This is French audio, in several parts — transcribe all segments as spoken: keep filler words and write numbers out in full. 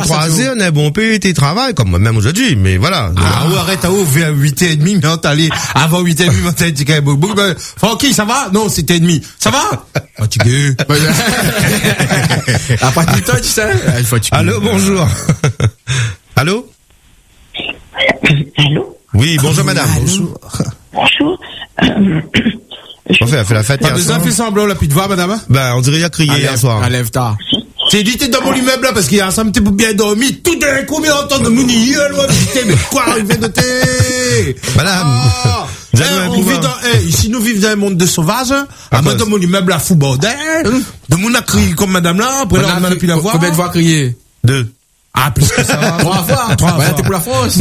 trois heures, on est bon pays, tu travailles, comme moi, même aujourd'hui, mais voilà. Ah, ouais, arrête, à ouvrir vers huit heures trente, mais on t'allait, avant huit heures trente, on t'allait dit, Francky, ça va? Non, c'est huit heures trente. Ça va? Fatigué. À partir du temps, tu sais, elle est fatiguée. Allô, bonjour. Allô? Allô? Oui, bonjour madame. Bonjour. Bonjour. Euh, Enfin, elle fait la fête hier soir. Vous avez fait semblant, là, puis de voir, madame? Ben, on dirait qu'il a crié hier soir. Allez, tard. J'ai dit, t'es dans mon immeuble, là, parce qu'il y a un samedi pour bien dormir. Tout d'un coup, mais on entend de mon immeuble, mais quoi, arrivé de thé? Madame. Ah, eh, on vit dans, eh, ici, nous vivons dans un monde de sauvages. À moi, dans mon immeuble, là, fou bordel. De mon a crié comme madame là, après là, on a pu la voir. Combien de fois crié? Deux. Ah, plus que ça. Trois fois. Trois ouais, fois. t'es pour la France.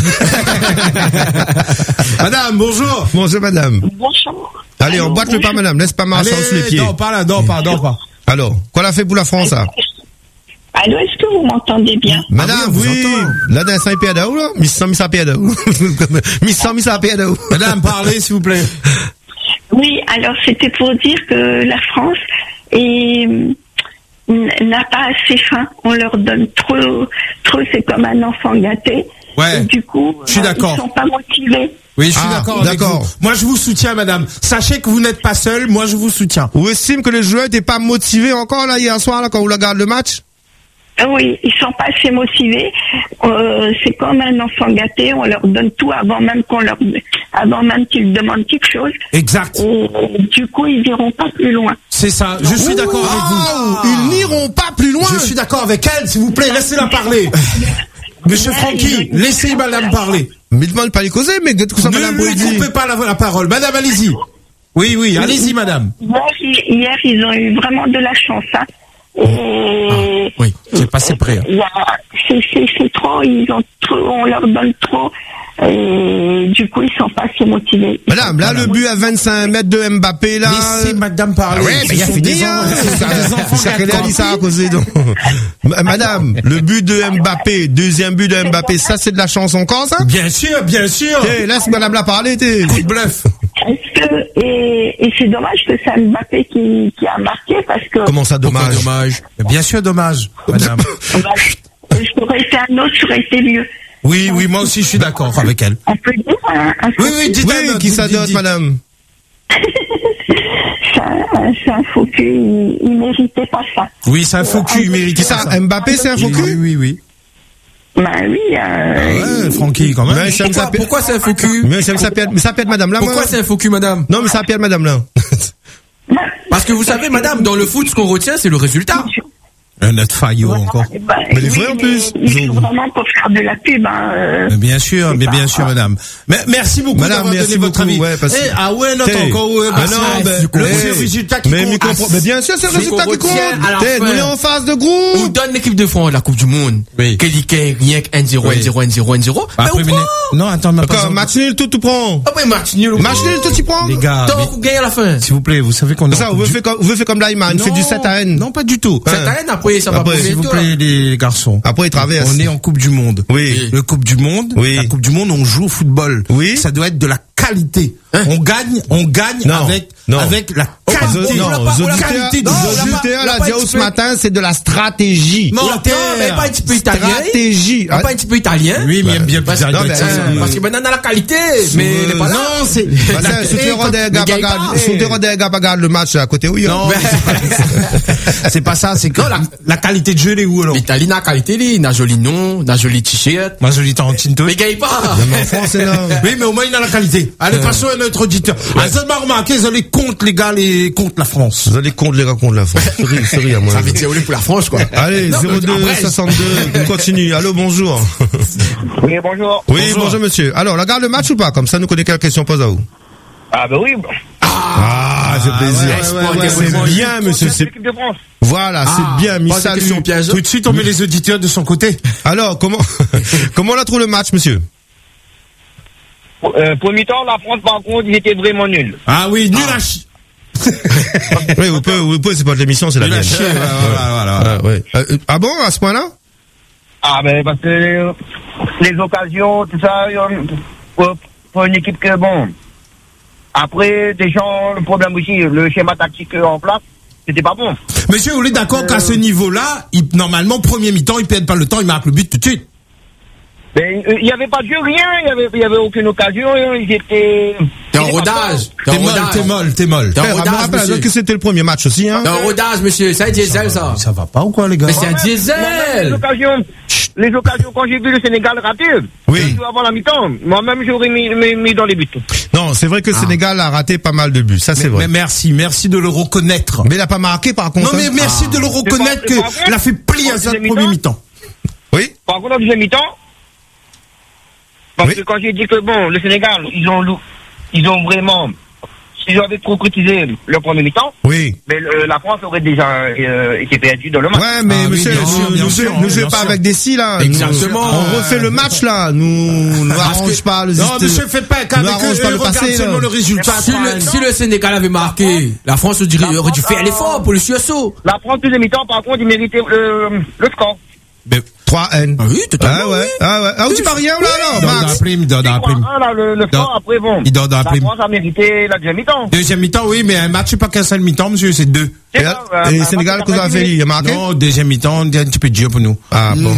Madame, bonjour. Bonjour madame. bonjour. Allez, on boite le pas madame, laisse pas marcher sous les pieds. non, pas là, non, pas, non, pas. Alors, quoi l'a fait pour la France, ça? Allô, est-ce que vous m'entendez bien? Madame, Ah oui, on vous oui. entend. Là, dans cinq pieds d'eau, là. Miss cent, miss à pied d'eau. Miss cent, miss à pied d'eau. Madame, parlez, s'il vous plaît. Oui, alors c'était pour dire que la France est, n'a pas assez faim. On leur donne trop, trop, c'est comme un enfant gâté. Ouais. Et du coup, Je suis euh, d'accord. ils sont pas motivés. Oui, je suis Ah, d'accord avec d'accord. vous. Moi, je vous soutiens, madame. Sachez que vous n'êtes pas seul. Moi, je vous soutiens. Vous estimez que les joueurs n'étaient pas motivés encore, là, hier soir, là, quand vous regardez le match? Euh, Oui, ils sont pas assez motivés. Euh, c'est comme un enfant gâté. On leur donne tout avant même qu'on leur, avant même qu'ils demandent quelque chose. Exact. Et du coup, ils iront pas plus loin. C'est ça. Je suis d'accord avec vous. Ils n'iront pas plus loin. Je suis d'accord avec elle, s'il vous plaît. Laissez-la parler. Monsieur Francky, laissez madame parler. Mais demande pas les causer, mais que tout ça, madame, Ne lui pour dire. coupez pas la, la parole. Madame, allez-y. Oui, oui, allez-y, madame. Hier, ils- hier, ils ont eu vraiment de la chance. Hein. Et Oui, c'est passé près. hein. il y a- c'est, c'est, c'est trop, ils ont trop, on leur donne trop. Et du coup, ils sont pas assez motivés. Madame, là, le but à vingt-cinq mètres de Mbappé, là. Laissez madame parler. Ah ouais, mais il a Ce sont fini, des hein. enfants- ce sont des enfants Ça gâtés. dit ça à causer, donc. Ma- Madame, le but de Mbappé, deuxième but de Mbappé, ça, c'est de la chance encore, ça? Bien sûr, bien sûr. Eh, laisse madame la parler, t'es. Coup de bluff. Est-ce que, et, et c'est dommage que c'est Mbappé qui, qui a marqué parce que Comment ça, dommage? Pourquoi dommage. Bien sûr, dommage, madame. bah, je pourrais été un autre, ça aurait été mieux. Oui, oui, moi aussi, je suis d'accord avec elle. On peut dire un, un Oui, oui, dites Oui, un qui ça dites, dote, dites. madame? c'est un, c'est un faux cul, il, il méritait pas ça. Oui, c'est un faux cul, il mérite Qui ça? Mbappé, c'est un faux Oui, cul? oui, oui. Bah oui, euh, Ah ouais, Francky, quand même. Mais ça me Pourquoi, s'appelle- pourquoi c'est un faux cul? Mais ça me s'appelle, mais ça s'appelle madame là, moi. Pourquoi c'est un faux cul, madame? Non, mais ça s'appelle madame là. Parce que vous savez, madame, dans le foot, ce qu'on retient, c'est le résultat. Un autre faillot encore. bah, Mais les oui, vrais, en mais plus. Il Ils faut ont- vraiment pour faire de la pub. Hein, euh, Mais bien sûr, mais bien sûr, madame. Mais merci beaucoup Madame, d'avoir merci donné votre beaucoup, avis. ouais, parce que- Eh, ah ouais, non, t'as T'es- encore, ouais, Ah parce non, que ben, c'est le eh, résultat qui mais, compte. mais, comprends- mais bien sûr, c'est le C'est résultat qu'on qui compte. retient à la T'es, fin. nous, on est en phase de On groupe. donne l'équipe de France, la Coupe du Monde. Oui. Qu'elle dit qu'elle rien que un zéro, Oui. un zéro, un zéro, un zéro. Mais Après, on mais- prend. non, attends, mais pas Encore, match nul, tout, tout prend. Ah ouais, match nul. Match nul, tout, tu prends. Les gars, Tant mais- qu'on gagne à la fin. s'il vous plaît, vous savez qu'on est Ça, en vous coupe faites comme, vous faites comme Lyman, du- fait du Non, sept à N. Non, pas du tout. Hein. Cette année, après, ça va Après, pas S'il vous bientôt, là. plaît, les garçons. Après, il traverse. On est en Coupe du Monde. Oui. Le Coupe du Monde. Oui. La Coupe du Monde, on joue au football. Oui. Ça doit être de la qualité. On gagne, on gagne Non. avec, Non. avec la Zo- qualité. Non, On l'a pas- on l'a Zoditea, qualité de jeu. Zoditea, On l'a l'a pas dit ce exploité. matin, c'est de la stratégie. Non, Non, mais pas un petit peu italien. Stratégie. Ah, pas un petit peu italien. Oui, mais il aime bien Parce, plus non, mais, italien. euh, parce que maintenant, on a la qualité, mais il est pas là. Non, c'est, Bah, ça, la- sous tes eh, rodés, quand- gars, gagne bagarre- pas. sous tes rodés, gars, bagarre le match à côté, oui. hein. Non, mais c'est pas- c'est pas ça, c'est que la, la qualité de jeu, elle est où, alors? L'Italie n'a qualité, il a joli nom, il a joli t-shirt. Moi, je dis en Tinto. Mais gagne pas. Mais en France, c'est là. Oui, mais au moins, il a la qualité. Allez, passons à notre auditeur. Ah, ça m'a remarqué, vous allez contre les gars, les, contre la France. Vous allez contre les gars contre la France. Souris, souris à moi. Ça veut dire pour la France, quoi. Allez, Non, mais zéro deux après, soixante-deux, on continue. Allô, bonjour. Oui, bonjour. Oui, bonjour, monsieur. Alors, regarde le match ou pas? Comme ça, nous connaissons quelle question pose à vous. Ah, ben oui. Ah, c'est plaisir. ouais, ouais, ouais, c'est ouais, bien, monsieur. C'est, L'équipe de France. voilà, Ah, c'est bien, mis pas de salut. question piège. Tout de suite, on met les auditeurs de son côté. Alors, comment, comment on a trouvé le match, monsieur? Euh, premier temps, la France, par contre, ils étaient vraiment nuls. Ah oui, nul à chier. Oui, vous pouvez, vous pouvez, c'est pas de l'émission, c'est la Nul à mienne. chier, voilà, voilà, voilà. Ah, ouais. Euh, ah bon, à ce point-là? Ah, ben, parce que euh, les occasions, tout ça, euh, pour, pour une équipe que, bon. Après, des gens, le problème aussi, le schéma tactique en place, c'était pas bon. Monsieur, vous êtes d'accord euh... qu'à ce niveau-là, il, normalement, premier mi-temps, ils perdent pas le temps, ils marquent le but tout de suite. Mais il n'y avait pas de jeu, rien, il n'y avait, il y avait aucune occasion, ils étaient... T'es en rodage. T'es molle, t'es molle, t'es molle. T'es en rodage, monsieur. Que c'était le premier match aussi, hein. T'es en rodage, monsieur. Ça, c'est diesel, ça. Ça va pas ou quoi, les gars? Mais c'est un diesel. Les occasions, les occasions, quand j'ai vu le Sénégal rater, oui. avant la mi-temps, moi-même, j'aurais mis, mis, mis dans les buts. Non, c'est vrai que le ah. Sénégal a raté pas mal de buts. Ça, c'est mais, vrai. Mais merci, merci de le reconnaître. Mais il a pas marqué, par contre. Non, mais merci ah. de le reconnaître qu'il a fait pli à sa premier mi-temps. Oui. Par contre, en deuxième mi-temps, parce oui. que quand j'ai dit que bon, le Sénégal, ils ont, ils ont vraiment, ils avaient trop critiqué le premier mi-temps. Oui. Mais euh, la France aurait déjà euh, été perdue dans le match. Ouais, mais ah, monsieur, oui, ne jouez pas avec des si là. Exactement. Nous, on refait le match là. Nous, nous arrange pas le. Non, monsieur, faites pas qu'avec pas le passé. Seulement le résultat. Si le, si le Sénégal avait marqué, la France aurait dû faire l'effort pour le sursaut. La France deuxième mi-temps, par contre, il méritait euh, le score. Mais trois N. Ah oui, totalement. Ah ouais. Oui. Ah ouais. Ah, tu parles rien là, non, il donne dans la prime, il donne dans la prime. Ah, là, le, le score, après, bon. Il donne dans la prime. La France a mérité la deuxième mi-temps. Deuxième mi-temps, oui, mais un match, c'est pas qu'un seul mi-temps, monsieur, c'est deux. Et, ça, euh, et Sénégal, qu'est-ce qu'on a fait, il a marqué? Non, deuxième mi-temps, il y a un petit peu de jeu pour nous. Ah, bon.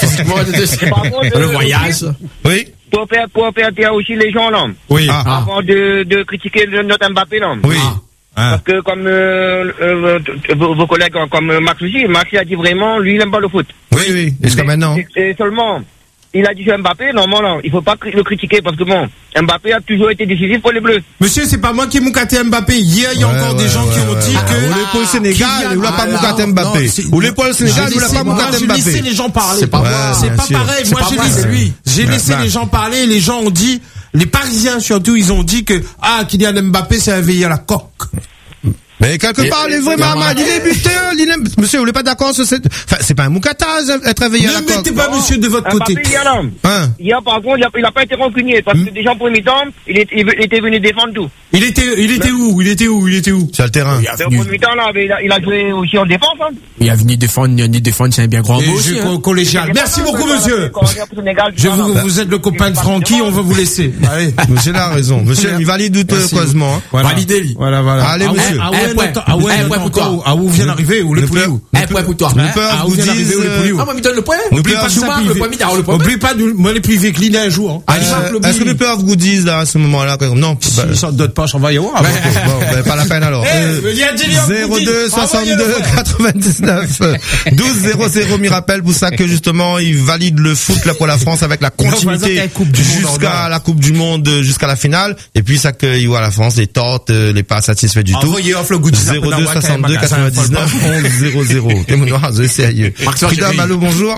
Le voyage. Oui. Pour faire, pour faire taire aussi les gens, là. Oui. Avant de, de critiquer notre Mbappé, là. Oui. Ah. Parce que comme euh, euh, vos, vos collègues comme Max aussi, Max il a dit vraiment, lui il aime pas le foot. Oui, oui, jusqu'à maintenant. Et seulement, il a dit sur Mbappé, normalement, il faut pas le critiquer parce que bon, Mbappé a toujours été décisif pour les Bleus. Monsieur, c'est pas moi qui ai moucaté Mbappé. Hier, il y a ouais, encore ouais, des gens ouais, qui ont dit ouais, que... Ou les pour le Sénégal, ou l'a pas moucaté Mbappé. Ou les pour le Sénégal, ou l'a pas moucaté Mbappé. J'ai laissé les gens parler. C'est pas moi. C'est pas pareil. Moi, j'ai laissé lui. J'ai laissé les gens parler et les gens ont dit, les Parisiens surtout, ils ont dit que, ah, Kylian Mbappé s'est réveillé à la coque. Mais quelque part, il est vraiment mal. Il est buteur. Il est... Monsieur, vous n'êtes pas d'accord sur cette... Enfin, c'est pas un moucatage, être réveillé à la coque. Ne mettez pas monsieur de votre côté. Mbappé, il y a là. Hein? Il y a, par contre, il n'a pas été rancunier parce que déjà en premier temps, il, est, il était venu défendre tout. Il était, il était où? Il était où? Il était où? Sur le terrain. En premier temps, là, il a, il a joué aussi en défense, hein. Il a venu défendre, il a venu défendre, c'est un bien grand mot aussi, hein. Collégial. Merci beaucoup, monsieur. Je vous, vous êtes le copain de Francky, on va vous laisser. Allez. Monsieur a raison. Monsieur, il valide tout heureusement. Validez, lui. Voilà, voilà. Allez, monsieur. Un point. Un point pour toi. Ah, où vient d'arriver, ou le poulet où? Un point pour toi. Ah, où vient d'arriver, ou le poulet où? Ah, moi, me donne le point. N'oublie pas de le point mitard, le point. N'oublie pas de, moi, les plus véclines un jour. Est-ce que le peur vous dise, là, à ce moment-là, non? Si ça ne donne pas, j'en vais y avoir. Bon, pas la peine alors. zéro deux soixante-deux quatre-vingt-dix-neuf douze zéro zéro, m'y rappelle pour ça que justement, il valide le foot, là, pour la France avec la continuité jusqu'à la Coupe du Monde, jusqu'à la finale. Et puis, ça qu'il voit la France, les tortes, les pas satisfaits du tout. zéro deux soixante-deux quatre-vingt-dix-neuf onze zéro zéro. T'es mon noir, c'est sérieux. Madame, allô, bonjour.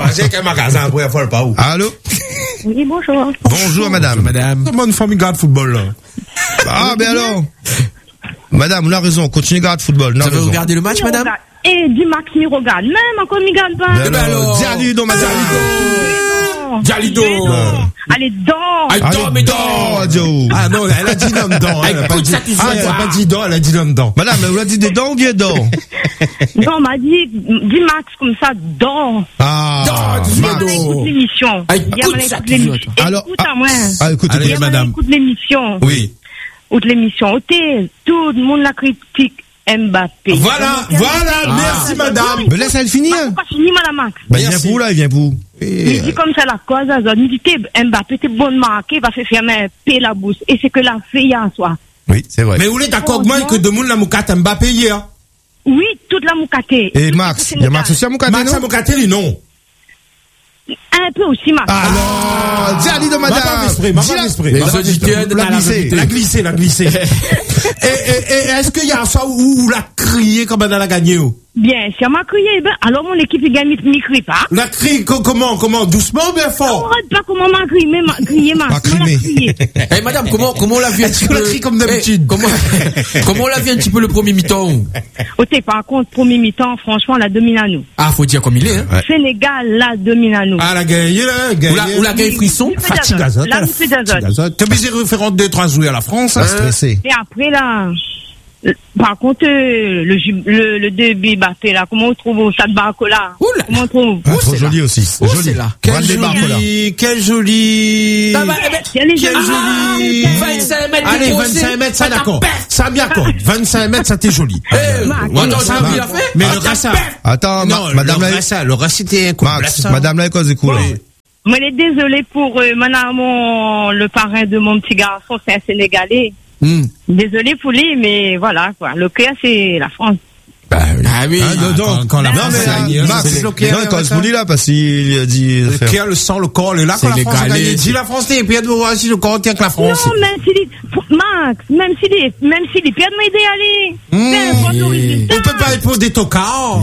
Allô? Oui, bonjour. Bonjour, madame. Madame. Comment une famille garde football, là? Ah, ben alors. Madame, on a raison. Continuez garde football. Vous avez regardé le match, madame? Et du Max, il regarde. Même encore, il regarde pas. Ben alors. Dialido, madame. Dialido. Allez, dors. Allez, dors, mais dors. Ah non, elle a dit non dedans. Elle a pas dit, ah, elle a pas dit dors, elle a dit non dedans. Madame, vous l'a dit des dents ou bien dors? Non, on m'a dit, dis Max comme ça, dors. Ah, Max. Écoute l'émission. Écoute l'émission. Alors, écoute à moi. Ah, écoutez, allez, madame. Écoute l'émission. Oui. Écoute l'émission. Tout le monde la critique. Mbappé. Voilà, voilà, ah. Merci madame. Mais laisse elle finir. Pas fini, madame Max. Ben, il vient pour là, il vient pour. Il dit comme ça la cause, il dit que Mbappé était bon marqué, va faire fermer paix la bouche. Et c'est que la fait hier soir. Oui, c'est vrai. Mais vous êtes d'accord avec moi que de monde la moukate Mbappé hier? Oui, toute la moukaté. Et Max, il y a Max aussi à moukaté, non? Max à moukaté, non. Un peu aussi, Max. Ah non, dis Ali de madame. La glissée, la glissée, la glissée. Et, et, et est-ce qu'il y a ça où la crié comme elle a gagné? Bien, si on m'a crié, ben, alors mon équipe, il gagne, m'y crie pas. La crie, comment, comment, doucement ou bien fort? On ne pas comment m'a crié, mais m'a crié, m'a crié. Eh, madame, comment, comment on l'a vu un petit peu? La crie comme d'habitude. Comment, comment on l'a vu un petit peu le premier mi-temps? Ok, par contre, premier mi-temps, franchement, la domine à nous. Ah, faut dire comme il est, hein. Ouais. Sénégal, la domine à nous. Ah, la gagné, là, gagné. Ou la gagné frisson? Fatigue azote. La fatigue azote. T'as besoin de référence deux, trois joueurs à la France, hein. Stressé. Et après, là, Par contre, euh, le, le, le début Mbappé, là, comment on trouve au stade Barcola? Oula. Comment on trouve? Ah, trop joli là. Aussi. Où Joli. c'est là? Quel joli, quel joli. Ah, bah, eh ben, Quel est Quel joli. vingt-cinq mètres. Allez, vingt-cinq mètres, ça d'accord. Ça bien compte. vingt-cinq mètres, ça t'es joli. Eh, Voilà, attends, ça ça va. il a fait? Mais le reste, ça. Attends, Non, ma- madame le la, reste, ça, le reste, c'était un coup de Max, blessure. madame la, cause cool. Moi, je suis désolée pour euh, maintenant, mon, le parrain de mon petit garçon, c'est un Sénégalais. Hmm. Désolée pour lui, mais voilà, quoi. Le cœur, c'est la France. Ah oui. Ah, non, non, quand la Non, France mais, a gagné, euh, ça, Max, c'est le non, Caire, quand ça. je vous dis là, parce qu'il a dit, Le faire. Caire, le sang, le corps, le là, quand C'est la France a légalé. gagné. Dis la France, et puis elle doit voir si le corps tient que la France. Non, même si les, pour- Max, même si les, même si les pierres de m'aider à aller. C'est un bon résultat. On peut pas être pour des tocards.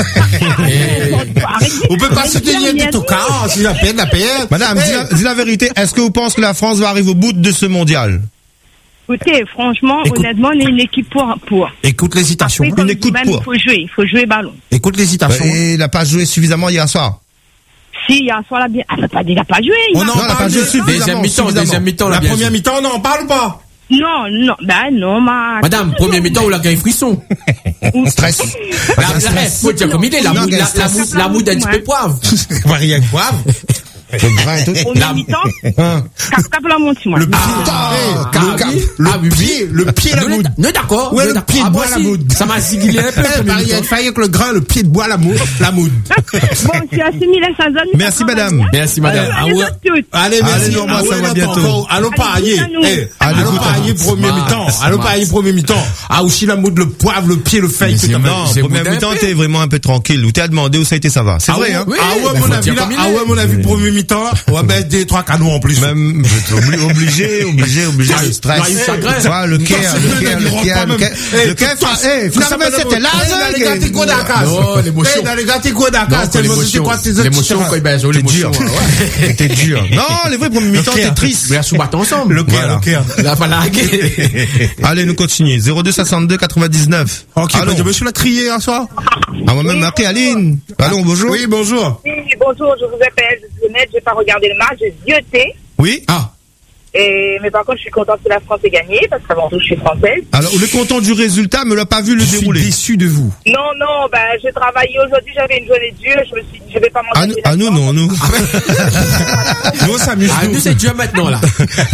On peut pas se tenir des tocards, si la peine, la peine. Madame, dis la, dis la vérité, est-ce que vous pensez que la France va arriver au bout de ce mondial? Écoutez, franchement, Écoute. honnêtement, on est une équipe pour, pour. Écoute l'hésitation. Après, comme Une écoute même, pour. il faut jouer, il faut jouer ballon. Écoute l'hésitation. Et il n'a pas joué suffisamment hier soir. Si, il y a un soir là bien, elle n'a pas dit, il n'a pas joué. il On va- en Non, elle n'a pas parle joué de- suffisamment. Deuxième mi-temps, suffisamment. deuxième mi-temps, La là, bien première sûr. mi-temps, on en parle ou pas? Non, non, ben non, Max. Madame, premier mi-temps, on l'a gagné frisson. Stress. La, la, faut dire comme il est, la Non, moule, la, la, stress. moule- la moule d'un petit peu poivre. Rien de poivre. C'est vrai et tout. Au La- mi-temps, Hein. cap cap la montre, moi. Le pied, Ah, eh, ah, le, oui. le Ah, oui, oui. pied, le pied, la Nous, moude. nous, d'accord. Ouais, nous, le d'accord. pied de Ah, bois, moi la aussi, moude. ça m'a sigillé un peu. Eh, premier bah, il y a mi-temps. une faille avec le grain, le pied de bois, la moude, la moude. Bon, tu as assimilé sa zone. Merci, madame. Merci, madame. Ah Allez, ouais. toutes. Allez, Allez, merci. non, moi, Ah ça ouais, va non, bientôt. encore. Allons parier. Allez, Eh, Allez, Allons écoute, parier premier smart, mi-temps. smart. Allons parier premier mi-temps. Ah, aussi la moude, le poivre, le pied, le feuille. Mais que t'as c'est fait. Non, C'est première boudin mi-temps, peu. t'es vraiment un peu tranquille. Où t'as demandé où ça a été, ça va. C'est Ah vrai, ouais, hein. Oui, ah ouais, bah, mon faut avis, dire là, comme il ah est. ouais, mon avis, premier mi-temps, on va mettre des trois canons en plus. Même, obli- obligé, obligé, obligé, Ah, le stress. noyau de chagrin. Ouais, le Caire, Toi, le c'est Caire, le le rentre Caire, pas le même. Caire. Eh, Le Caire, toi, fa- eh, finalement, ça s'appelle c'était là, Eh, dans les gâtés quoi d'Akas. Oh, l'émotion. Eh, dans les gâtés quoi d'Akas. Non, tellement l'émotion. c'est quoi tes autres L'émotion, t-shirts. quand il baise, oh, T'es l'émotion. dur. ouais. T'es dur. Non, les vrais premiers mi-temps, Caire. t'es triste. Mais à sous-battre ensemble. Le Caire, Voilà. le Caire. La falague. Allez, nous continuons. zéro deux soixante-deux quatre-vingt-dix-neuf. Ok, Allons. bah, monsieur l'a crié hier soir. Ah, moi-même, appelé Aline. Allons, bonjour. Oui, bonjour. Oui, bonjour, je vous appelle, je suis honnête, j'ai pas regardé le match, j'ai zioté. Oui. Ah. Et, mais par contre, je suis contente que la France ait gagné, parce qu'avant tout, je suis française. Alors, on est content du résultat, mais on n'a pas vu le Je suis déroulé. déçu de vous. Non, non, bah, j'ai travaillé aujourd'hui, j'avais une journée dure, je me suis dit, je vais pas À manger. nous, à nous, non, nous. Nous, on s'amuse. Ah, nous, c'est Dieu maintenant, là.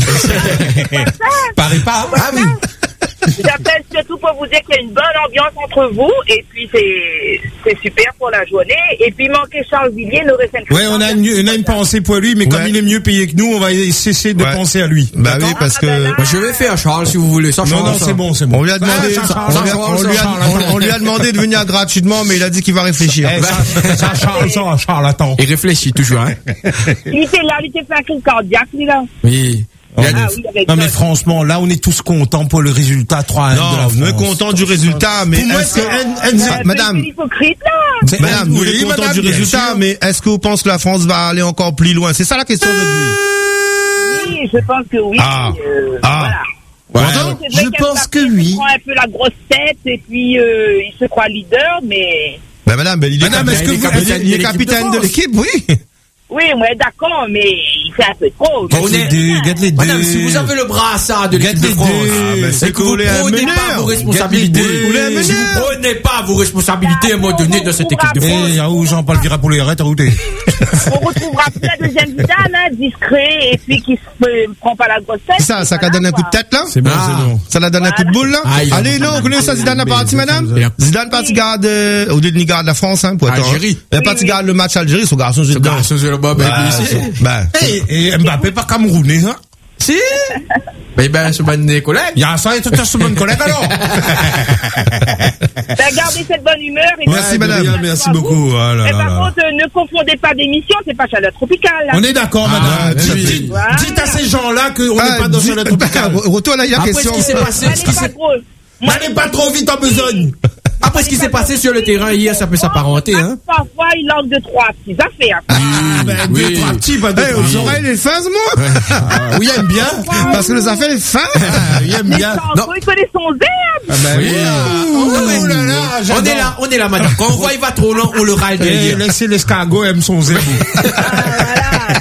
Pareil pas. Ah oui. J'appelle surtout pour vous dire qu'il y a une bonne ambiance entre vous, et puis c'est, c'est super pour la journée. Et puis, manquer Charles Villiers, nous reste Ouais, on a une, on a une pensée pour lui, mais comme Ouais. il est mieux payé que nous, on va cesser de Ouais. penser à lui. Bah oui, parce que, Moi, je vais faire, Charles, si vous voulez. Ça, Non, Charles, non, ça. c'est bon, c'est bon. on lui a demandé, Ouais, on, Charles, lui a- Charles, on lui a- Charles, on- on lui a demandé de venir gratuitement, mais il a dit qu'il va réfléchir. Eh, ça, ça, Charles, ça, Charles, attends. Il réfléchit toujours, hein. Il était là, il était fait un crise cardiaque, lui, là. Oui. Oh, Il y a Ah des- oui, avec Non, mais John. franchement, là, on est tous contents pour le résultat trois à un de la Non, France. on est content du résultat, mais Pour moi, est-ce c'est que, un- un- Ah, Euh, madame, c'est hypocrite, là. c'est- madame, nous oui, sommes contents madame, du bien résultat, sûr. mais est-ce que vous pensez que la France va aller encore plus loin? C'est ça la question de lui. Oui, je pense que oui. Ah. euh, Ah. voilà. Ouais. Non, c'est vrai je qu'Mbappé pense que oui. Il prend un peu la grosse tête et puis euh, il se croit leader, mais Ben, madame, ben, il est Madame, capitaine- est-ce que il est vous- capitaine- il est capitaine de l'équipe, oui. oui, moi d'accord, mais il fait un peu trop. Gâte On les est- deux, gâte les deux. Madame, si vous avez le brassard de l'équipe Gâte de les France, deux. Ah, ben, c'est et que que vous vous voulez un prenez pas meneur. vos responsabilités, Gâte les deux. Vous voulez un si meneur. vous prenez pas vos responsabilités à un moment donné dans cette équipe de France, Eh, où Jean-Paul Vira pour les arrêts, t'as routé. On retrouvera plus la deuxième Zidane, hein, discret et puis qui se euh, prend pas la grosse tête. C'est ça, ça Voilà, qu'a donné un coup de quoi. tête, là? C'est bon, Ah. c'est bon. Ça l'a donné un coup de boule, là? Ah, il a- Allez, non, vous connaissez ça, Zidane a parti, madame? Mais- Zidane parti garde, euh, au lieu de garde la France, hein, pour être Algérie. Il a parti garde le match Algérie, son garçon, j'ai ce garçon, c'est le bas, ben, Bah, ici. ben, Et, et Mbappé pas camerounais, hein. Si. Ben, ben, ce ban des collègues. Il y a ça et tout à ce bon collègue, alors. Ben, gardez cette bonne humeur. Et Merci, puis, madame. euh, Merci à vous. beaucoup. Ah là Et là par là. contre, euh, ne confondez pas d'émission, c'est pas chaleur tropicale. Là. On est d'accord, Ah, madame. oui. Dites, dites- Voilà. dites à ces gens-là qu'on n'est pas dans dis- chaleur tropicale. ben, retourne à la Après question. ce qui s'est passé, Allez ce qui pas s'est- trop. Moi, N'allez pas trop vite en besogne. après ce qui s'est passé sur le terrain hier, ça peut s'apparenter, hein. parfois, il manque de trois petites affaires. Ah, ben, oui. deux, trois petits, pas deux, Eh, trois aux petits. oreilles, les fins, moi. Ah, oui, il aime bien. Parce que les affaires, les fins. Ah, il aime Mais bien. sans il connaît son zèbre. Ah, ben, Oui. oui. Oh là là, On j'adore. est là, on est là, madame. Quand on voit il va trop loin, on le râle Eh, derrière. laissez l'escargot aime son zéro. Ah, voilà.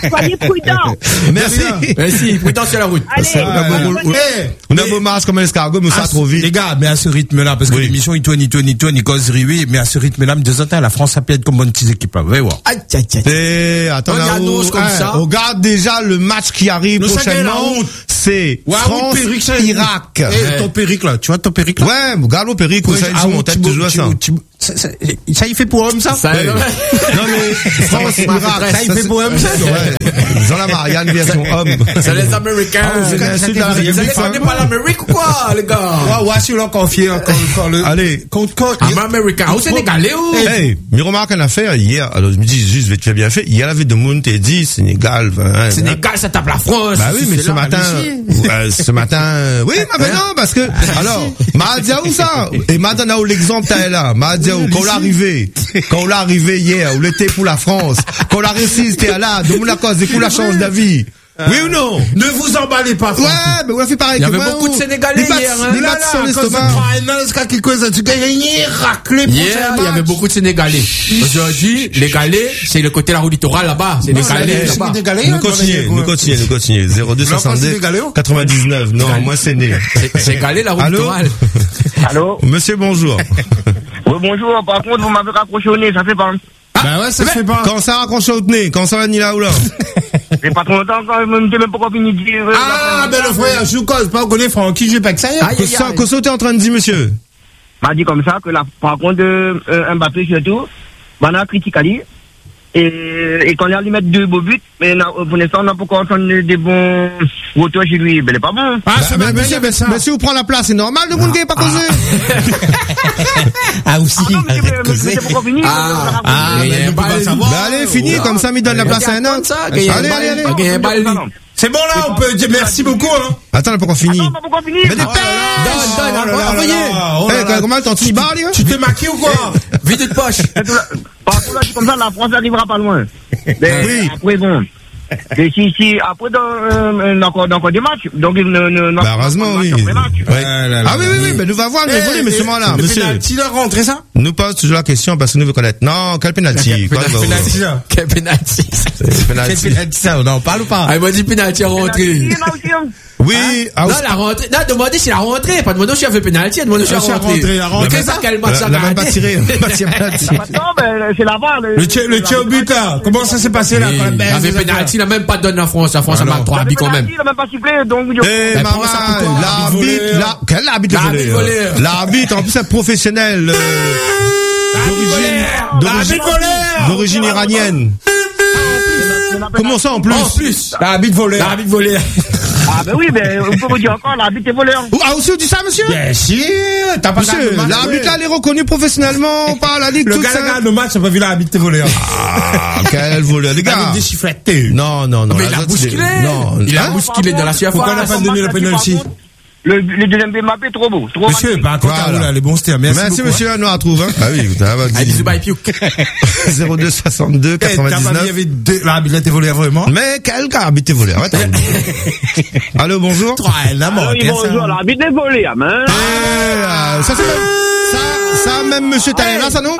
soyez prudents. Merci. Merci, prudent sur la route. Allez, On a beau- bonne on a beau marche comme un escargot, mais ça trop vite. Les gars, mais à ce rythme-là, parce que Oui. l'émission, il tourne, il tourne, il tourne, il cause oui, mais à ce rythme-là, de temps en temps, la France, ça peut être comme bonne petite équipe, là. Vous allez voir. Aïe, aïe, aïe. Et attends, On y là, annonce où- comme hein, ça. regarde déjà le match qui arrive Nous, ça gagne la prochainement. honte. C'est Ouais, France, oui, Péric, ça- Irak. Eh, ton Péric, là. Tu vois ton Péric, là? Ouais, regarde au Péric, Ouais, ça, ils ah, sont oui, en tête, Thibaut, tu joues à ça. Thibaut, Thibaut. Ça, ça, ça, il fait pour homme, ça? Ça, Ouais. non, Non mais France, Irak, Ça, il fait pour homme, ça? ouais. Ils ont la Marianne version homme. c'est les Américains. Ah, vous avez insulté la Vous République, allez femme. connaître pas l'Amérique ou quoi, les gars? Ouais, ouais, celui-là, confié, encore, encore le. Allez. Contre, contre. I'm American. Au Sénégalais, ou? Hey, mais remarque, on a fait hier, alors je me dis juste, vite fait bien fait, hier, la ville de Moun, t'es dit, Sénégal, hein, Sénégal, ça tape la France. Bah oui, mais C'est ce là, matin, ici. euh, ce matin, oui, mais ben non, parce que, alors, Mahadiaou, ça, et Madanaou, l'exemple, t'as là, Mahadiaou, quand on l'a arrivé, quand on l'a arrivé hier, où l'été pour la France, quand on l'a réussi, t'es là, de la cause, et pour la chance d'avis. Oui ou non? Ne vous emballez pas, Ouais, mais on a fait pareil. Il y que avait moi, beaucoup de ou- Sénégalais les battes- hier, hein. Les Là, battes là, sur quand l'estomac. ça prend un an, c'est quelque chose, tu gagnes, raclé, Hier, il y avait beaucoup de Sénégalais. Aujourd'hui, les Galais, c'est le côté de la roue littorale là-bas. C'est les Galais là-bas. Nous continuons, nous continuons, nous continuons. zéro deux soixante-deux quatre-vingt-dix-neuf. Non, moi c'est né. C'est- C'est Galais la roue Allô? littorale. Allô? Monsieur, bonjour. Oui, bonjour. Par contre, vous m'avez raccroché au nez, ça fait pas. Bah ouais, ça se fait pas. Quand ça raccroche au nez, quand ça va ni là ou là. C'est pas trop longtemps quand même, t'es même pas encore fini de dire. euh, Ah, la- ben le frère, je vous cause pas, on connaît Francky, j'ai pas que ça y est. Aïe, Que aïe, ça, aïe. que ça t'es en train de dire, monsieur? m'a dit comme ça que là, par contre, euh, euh, Mbappé surtout, on a critiqué Ali. Et, et quand il a lui mettre deux beaux buts, mais na- pour l'instant, on n'a pas encore entendu des bons retours chez lui. Ben, il est pas bon. Ah, ce Bah, matin, il y monsieur, avait ça. mais si vous prenez la place, c'est normal, le monde qui est pas causé. Ah, aussi. Ah non, mais, mais, mais c'est pas encore fini. Ah, Ah, mais mais il y a on un peut pas bal- savoir. Bah, allez, fini, comme ça, il donne la place à un autre. Ça, qu'il y a un Allez, bal- allez, allez. qu'il y a un bal- Non, non. C'est bon là, on peut dire merci beaucoup, hein. Attends, on n'a pas encore fini. Attends, on n'a pas encore fini. Mais des Ah, pères! Donne, donne, Oh là là envoyez. là là, oh là Eh, là. comment ton petit bar, les gars? Tu t'es maquillé ou quoi? Vide de poche. c'est tout là. Par contre, là, c'est comme ça, la France n'arrivera pas loin. Mais Oui. après, bon. Et si, si, après, dans, euh, dans, encore- dans encore des matchs. Donc, il ne, ne, Bah, heureusement, oui. après match. Ouais. Ah là là Ah oui, oui, oui, mais nous va voir, nous évoluer, monsieur Mola, Le monsieur. penalty, là, rentré ça? Nous pose toujours la question parce que nous veut connaître. Non, quel penalty? Quoi, Penalty, bah, penalty, là. Quel penalty. c'est Quel penalty. penalty, ça, on en parle ou pas? Ah, il m'a dit penalty à rentrer. Il y en a aussi, hein. Oui, ah, Non, la rentrée. Non, demandez si la rentrée. Pas demander si elle fait penalty, demandez si Ah, elle si elle rentrée. rentrée, la rentrée. Mais qu'est-ce que quel match la, ça la même pas tiré, pas tiré penalty. Maintenant, ben, c'est la barre. Le tir, le tir au but, là. Comment ça s'est passé, là, quand la Il baisse avait des penalty, affaires? il n'a même pas donné la France. La France a Alors. marqué trois buts quand même. Il n'a même pas sifflé, donc. Eh, Mais maman, prends ça pour toi, l'arbitre, l'arbitre la, quel arbitre L'arbitre voleur? voleur. L'arbitre, en plus, c'est professionnel, euh, d'origine, d'origine, L'arbitre voleur. d'origine iranienne. Comment ça, en plus? En plus. L'arbitre volé. L'arbitre volé. Ah, ben oui, ben, on peut vous dire encore, l'arbitre est voleur. Ou- Ah, aussi, on dit ça, monsieur? Bien sûr, t'as pas Monsieur, regardé le match, l'arbitre, ouais. là, il est reconnu professionnellement par la Ligue, Le tout gars, ça. le gars, le match, t'as pas vu l'arbitre volé. Ah, quel voleur, les gars. Avec des chiffrettes. Non, non, non. Mais la il a autre, bousculé. c'est- Non, Il a hein? bousculé dans la surface. Pourquoi on n'a pas donné le penalty? Le, le deuxième but Mbappé, trop beau. Trop Monsieur, magnifique. bah, quand Voilà. t'as roulé, les bons stères. Merci Merci, beaucoup. monsieur, nous, à trouve, hein. Ah oui, t'as pas Allez, dit. bisous, bye, piou. zéro deux soixante-deux Eh, t'as pas vu, il y quatre-vingt-dix-neuf. avait deux, l'arbitre était volé vraiment. Mais quel gars habité volé? Arrête. Allô, bonjour. Toi, la mort. Ah oui, bonjour, l'arbitre est volé, hein. Eh, euh, ça, c'est même, ça, ça, même monsieur Taylor, là, ça, non?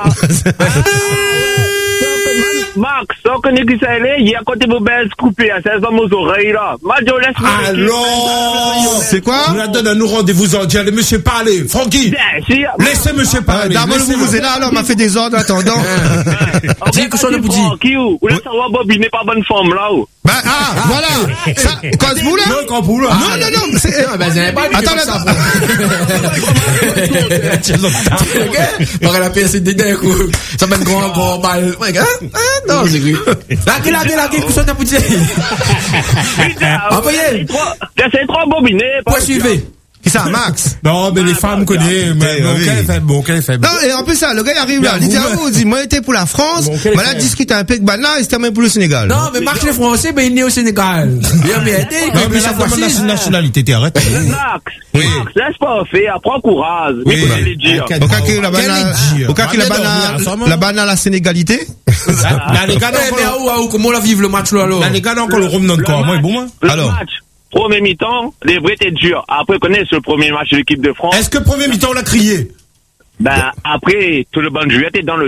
Max, sans connaître qui ça est, il y a côté vos belles coupées à seize ans aux oreilles, là. Moi, je laisse Alors, C'est quoi? on la donne à nous rendez-vous en direct. Monsieur, parlez. Francky, Bien, si. laissez monsieur Ah, parler. d'abord, Laissez-le. vous vous êtes là, alors, on m'a fait des ordres, attendant. Dis que soit le boudi. Qui ou? Ou laisse savoir Bob, il n'est pas bonne forme, là, ou? Bah, ah, voilà. Ça, cause vous, là? Non, quand vous, là. Non, non, non, c'est, Ah, ben, vous n'avez pas dit attends, comme ça. attends. On aurait la P S D d'un coup. Ça va être grand, grand balle. Ouais, hein? Hein? Non, c'est gris. Là, qui l'a, qui l'a, qui soit un petit. Envoyez. C'est trop bobiné. Point suivez. Qui ça, Max? Non, mais les femmes connaissent, mais Eh, bon, oui. quel est faible, bon, quel est faible. Non, et en plus, ça, le gars, il arrive là. Bien, Il dit, vous- ah, vous, il dit, moi, j'étais pour la France. Bon, quel Bah, là, est- discute un peu avec Bana, il se termine pour le Sénégal. Non, mais Marc les Français, ben, il est né au Sénégal. Il a bien aidé, il Non, a mais mis la sa fois femme six. de nationalité, t'es arrête. Max, Oui. Max, laisse pas faire, prends courage. Oui, Oui, bah, les dire. quel- Au cas que la Quel banane, est dire? au cas que la Bah, mais non, banane, mais ensemble. la banane, la sénégalité. Là, les gars, Eh, mais non, ah, où, ah, où, comment on la vive le match, là, alors? là, les gars, non, encore le rhum dans le corps. Moi, bon, moi. Le Alors. match, premier mi-temps, les vrais étaient durs. Après, connaissez le premier match de l'équipe de France. Est-ce que premier mi-temps, on l'a crié? Ben, après, tout le banc de joueur était dans le doute.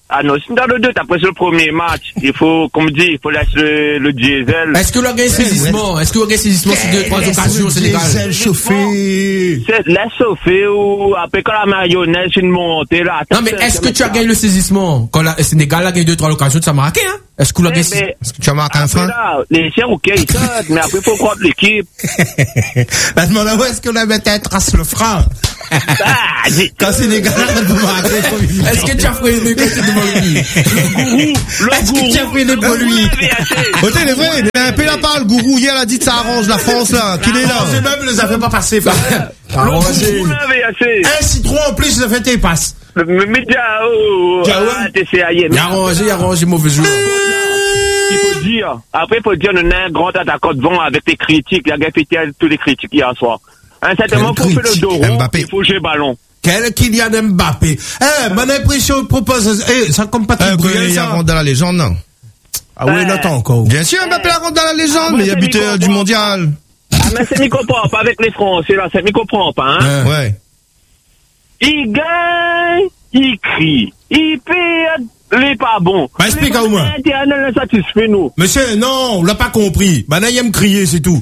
Ah non, si dans le deux, après le premier match, il faut, comme dit, il faut laisser le, le diesel. Est-ce que l'organe saisissement, est-ce que l'organe saisissement sur deux, trois occasions au Sénégal? Diesel chauffé. C'est, laisse chauffer ou, après quand la mayonnaise, une montée là. Non, mais est-ce que tu as gagné le saisissement? Quand le Sénégal a gagné deux, trois occasions, tu as marqué, hein? Est-ce que l'organe saisissement? Est-ce que tu as marqué un frein? Là, les chiens, ok, ils sortent, mais après, il faut croire l'équipe. Bah, je m'en où est-ce qu'on a mettre un trace le frein? Ah, dis. Quand Sénégal a marqué, est-ce que tu as fait une écoute devant lui? Est-ce que tu as fait une pour lui? Côté, il est vrai, il a un peu la parole, Gourou. Hier, il a dit que ça arrange la France, là. Qu'il est là. J'ai même les a fait pas passer. Arrangé. Un citron en plus, ça fait tes passes. Mais Diao, T C A I. Il a arrangé, il a arrangé mauvais jour. Il faut dire, après, il faut dire, on a un grand attaquant devant avec les critiques. Il a gafé tous les critiques hier soir. À un certain moment, pour faire le dos rond, il faut jouer le ballon. Quel Kylian Mbappé. Eh, mon impression propose, eh, ça comme pas très bien. Il y a rentre dans la légende, non? Ah oui, là, encore. Bien sûr, Mbappé la rentre dans la légende, mais il y a buteur du mondial. Ah, mais c'est m'y comprend pas avec les Français, là, c'est m'y comprend pas, hein? Ouais. Il gagne, il crie, il perd, il est pas bon. Bah, explique à moi. L'intérieur satisfait nous. Monsieur, non, on l'a pas compris. Bah, là, il aime crier, c'est tout.